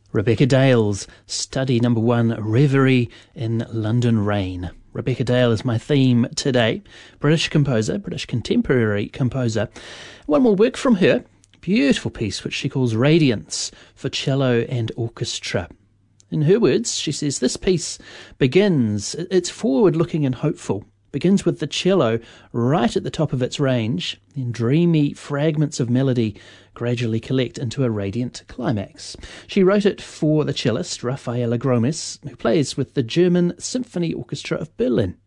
Rebecca Dale's study number 1, Reverie in London Rain. Rebecca Dale is my theme today. British composer, British contemporary composer. One more work from her, beautiful piece which she calls Radiance for cello and orchestra. In her words, she says, this piece it's forward-looking and hopeful. Begins with the cello right at the top of its range, then dreamy fragments of melody gradually collect into a radiant climax. She wrote it for the cellist Raffaella Gromis, who plays with the German Symphony Orchestra of Berlin.